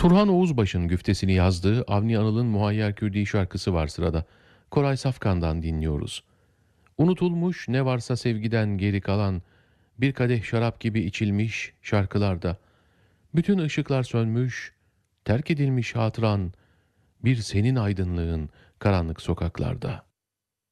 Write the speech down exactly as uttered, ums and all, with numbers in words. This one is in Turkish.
Turhan Oğuzbaş'ın güftesini yazdığı Avni Anıl'ın Muhayyer Kürdi şarkısı var sırada. Koray Safkan'dan dinliyoruz. Unutulmuş ne varsa sevgiden geri kalan, bir kadeh şarap gibi içilmiş şarkılarda. Bütün ışıklar sönmüş, terk edilmiş hatıran, bir senin aydınlığın karanlık sokaklarda.